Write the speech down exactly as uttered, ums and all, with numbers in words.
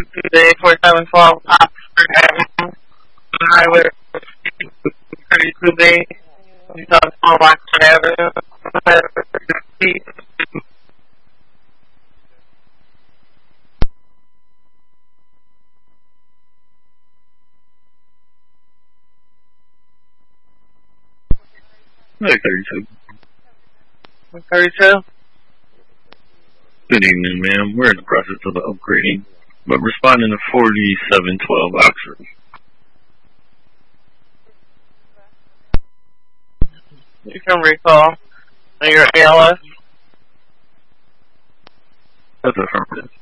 today, four seven twelve Oxford Avenue, Highway thirty-two B, South Oxford Avenue. Hey, thirty-two. thirty-two? Good evening, ma'am. We're in the process of upgrading, but responding to forty-seven twelve Oxford. You can recall your A L S. That's affirmative.